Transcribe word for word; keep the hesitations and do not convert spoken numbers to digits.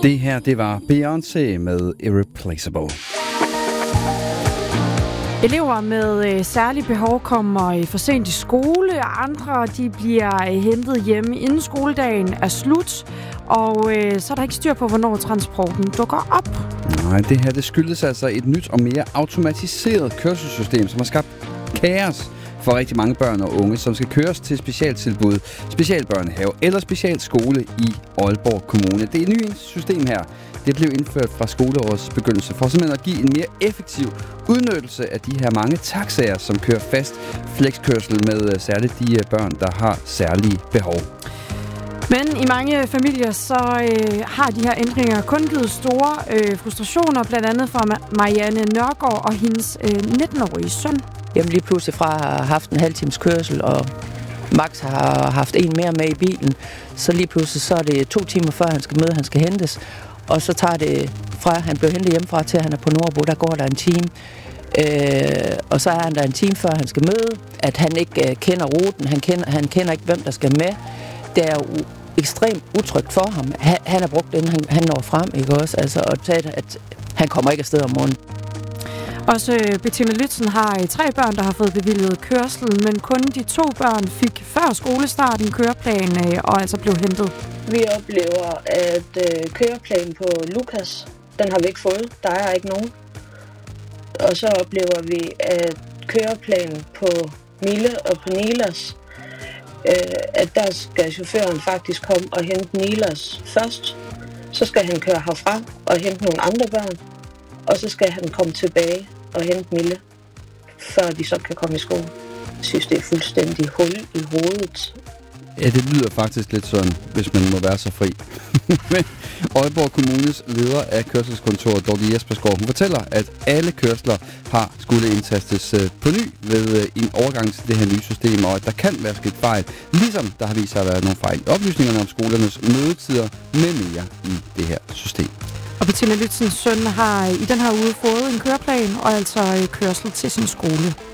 Det her, det var Beyoncé med Irreplaceable. Elever med øh, særlige behov kommer øh, for sent i skole, og andre de bliver øh, hentet hjemme inden skoledagen er slut, og øh, så er der ikke styr på, hvornår transporten dukker op. Nej, det her det skyldes altså et nyt og mere automatiseret kørselssystem, som har skabt kaos for rigtig mange børn og unge, som skal køres til specialtilbud, specialbørnehave eller specialskole i Aalborg Kommune. Det nye system her, det blev indført fra skoleårets begyndelse for simpelthen at give en mere effektiv udnyttelse af de her mange taxaer, som kører fast flexkørsel med særligt de børn, der har særlige behov. Men i mange familier så øh, har de her ændringer kun givet store øh, frustrationer, blandt andet for Marianne Nørgaard og hendes øh, nitten-årige søn. Jamen lige pludselig fra at have haft en halv times kørsel, og Max har haft en mere med i bilen, så lige pludselig så er det to timer før han skal møde, han skal hentes, og så tager det fra, han blev hentet hjemmefra til, at han er på Nordbo, der går der en time. Øh, og så er han der en time før han skal møde, at han ikke øh, kender ruten, han kender, han kender ikke, hvem der skal med. Det er jo ekstremt utrygt for ham. Han, han har brugt den, han, han når frem, ikke også? Altså, og taget, at han kommer ikke afsted om morgenen. Også Bettina Lützen har tre børn, der har fået bevilget kørsel, men kun de to børn fik før skolestart en køreplan og altså blev hentet. Vi oplever, at øh, køreplanen på Lukas, den har vi ikke fået. Der er ikke nogen. Og så oplever vi, at køreplanen på Mille og på Nilas, øh, at der skal chaufføren faktisk komme og hente Nilas først. Så skal han køre herfra og hente nogle andre børn. Og så skal han komme tilbage og hente Mille, før de så kan komme i skole. Jeg synes, det er fuldstændig hul i hovedet. Ja, det lyder faktisk lidt sådan, hvis man må være så fri. Men Aalborg Kommunes leder af kørselskontoret, Dorte Jespersgaard, hun fortæller, at alle kørsler har skulle indtastes på ny ved en overgang til det her nye system, og at der kan være sket fejl, ligesom der har vist sig at være nogle fejl i oplysningerne om skolernes mødetider med mere i det her system. Og Bettina Lützens søn har i den her uge fået en køreplan og altså kørsel til sin skole.